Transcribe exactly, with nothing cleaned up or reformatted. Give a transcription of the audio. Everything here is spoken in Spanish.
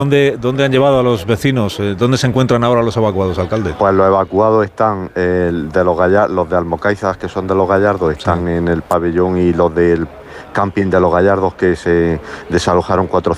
¿Dónde, ¿Dónde han llevado a los vecinos? ¿Dónde se encuentran ahora los evacuados, alcalde? Pues los evacuados están, eh, de los, Gallardos, los de Almocaizas, que son de los Gallardos, están sí. en el pabellón, y los del camping de los Gallardos, que se desalojaron cuatrocientos